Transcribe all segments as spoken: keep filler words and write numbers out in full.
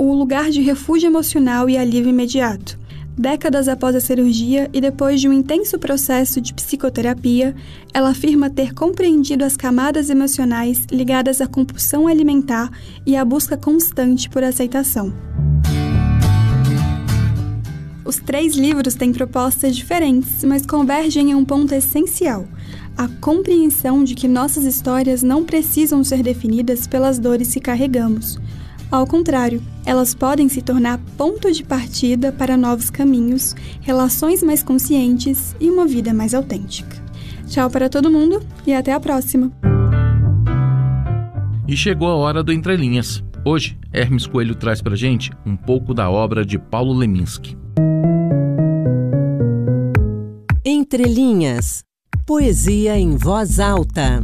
o lugar de refúgio emocional e alívio imediato. Décadas após a cirurgia e depois de um intenso processo de psicoterapia, ela afirma ter compreendido as camadas emocionais ligadas à compulsão alimentar e à busca constante por aceitação. Os três livros têm propostas diferentes, mas convergem em um ponto essencial: a compreensão de que nossas histórias não precisam ser definidas pelas dores que carregamos. Ao contrário, elas podem se tornar ponto de partida para novos caminhos, relações mais conscientes e uma vida mais autêntica. Tchau para todo mundo e até a próxima! E chegou a hora do Entre Linhas. Hoje, Hermes Coelho traz pra gente um pouco da obra de Paulo Leminski. Entre Linhas. Poesia em voz alta.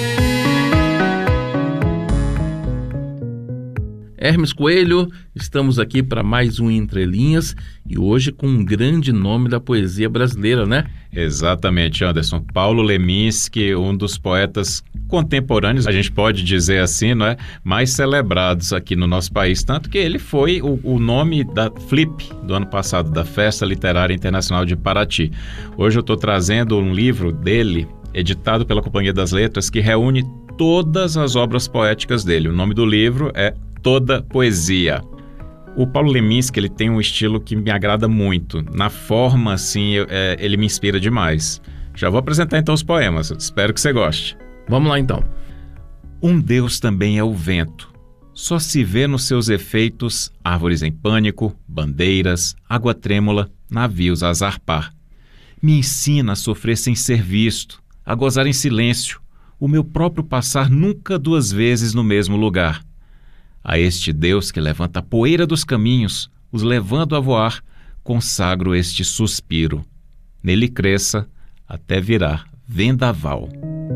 Hermes Coelho, estamos aqui para mais um Entre Linhas e hoje com um grande nome da poesia brasileira, né? Exatamente, Anderson. Paulo Leminski, um dos poetas contemporâneos, a gente pode dizer assim, não é? Mais celebrados aqui no nosso país, tanto que ele foi o, o nome da Flip do ano passado, da Festa Literária Internacional de Paraty. Hoje eu estou trazendo um livro dele, editado pela Companhia das Letras, que reúne todas as obras poéticas dele. O nome do livro é Toda Poesia. O Paulo Leminski, ele tem um estilo que me agrada muito. Na forma, assim, eu, é, ele me inspira demais. Já vou apresentar então os poemas. Espero que você goste. Vamos lá então. Um Deus também é o vento. Só se vê nos seus efeitos árvores em pânico, bandeiras, água trêmula, navios a zarpar. Me ensina a sofrer sem ser visto, a gozar em silêncio, o meu próprio passar nunca duas vezes no mesmo lugar. A este Deus que levanta a poeira dos caminhos, os levando a voar, consagro este suspiro. Nele cresça até virar vendaval.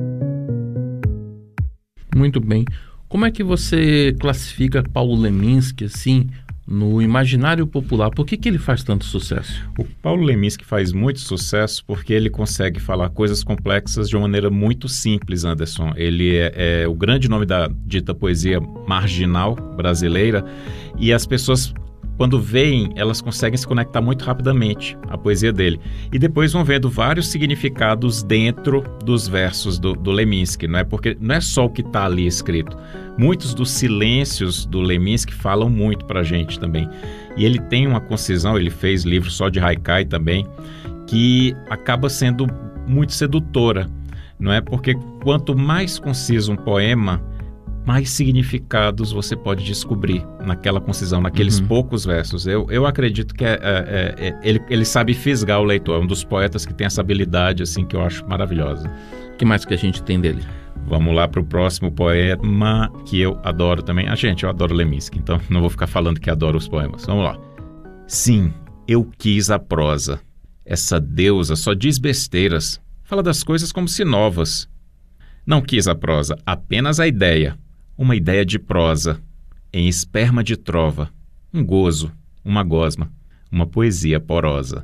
Muito bem. Como é que você classifica Paulo Leminski, assim, no imaginário popular? Por que que ele faz tanto sucesso? O Paulo Leminski faz muito sucesso porque ele consegue falar coisas complexas de uma maneira muito simples, Anderson. Ele é, é o grande nome da dita poesia marginal brasileira e as pessoas, quando veem, elas conseguem se conectar muito rapidamente à poesia dele. E depois vão vendo vários significados dentro dos versos do, do Leminski, não é? Porque não é só o que está ali escrito. Muitos dos silêncios do Leminski falam muito para a gente também. E ele tem uma concisão, ele fez livro só de haikai também, que acaba sendo muito sedutora, não é? Porque quanto mais conciso um poema, mais significados você pode descobrir naquela concisão, naqueles uhum. poucos versos. Eu, eu acredito que é, é, é, ele, ele sabe fisgar o leitor. É um dos poetas que tem essa habilidade assim, que eu acho maravilhosa. O que mais que a gente tem dele? Vamos lá para o próximo poema que eu adoro também. Ah, gente, eu adoro Leminski, então não vou ficar falando que adoro os poemas. Vamos lá. Sim, eu quis a prosa. Essa deusa só diz besteiras. Fala das coisas como se novas. Não quis a prosa, apenas a ideia. Uma ideia de prosa, em esperma de trova, um gozo, uma gosma, uma poesia porosa.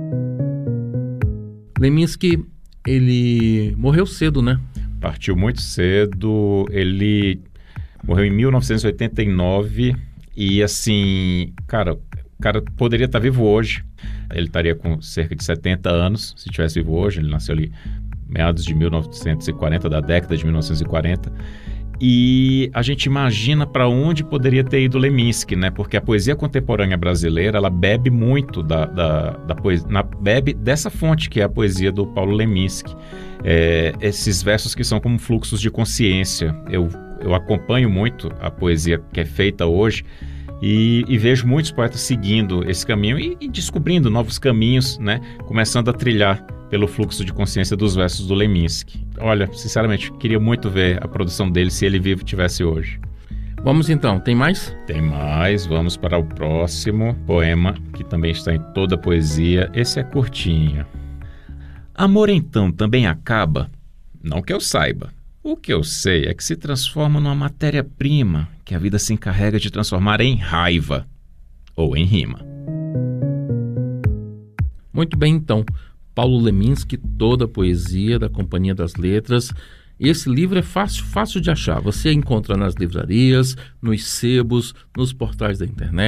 Leminski, ele morreu cedo, né? Partiu muito cedo, ele morreu em mil novecentos e oitenta e nove e assim, cara, o cara poderia estar vivo hoje. Ele estaria com cerca de setenta anos, se estivesse vivo hoje. Ele nasceu ali meados de mil novecentos e quarenta, da década de mil novecentos e quarenta. E a gente imagina para onde poderia ter ido Leminski, né? Porque a poesia contemporânea brasileira, ela bebe muito da, da, da poesia, na, bebe dessa fonte que é a poesia do Paulo Leminski. É, esses versos que são como fluxos de consciência. Eu, eu acompanho muito a poesia que é feita hoje e, e vejo muitos poetas seguindo esse caminho e, e descobrindo novos caminhos, né? Começando a trilhar pelo fluxo de consciência dos versos do Leminski. Olha, sinceramente, queria muito ver a produção dele se ele vivo tivesse hoje. Vamos então, tem mais? Tem mais, vamos para o próximo poema, que também está em toda a poesia. Esse é curtinho. Amor então também acaba? Não que eu saiba. O que eu sei é que se transforma numa matéria-prima que a vida se encarrega de transformar em raiva ou em rima. Muito bem então. Paulo Leminski, Toda a Poesia, da Companhia das Letras. Esse livro é fácil, fácil de achar. Você encontra nas livrarias, nos sebos, nos portais da internet.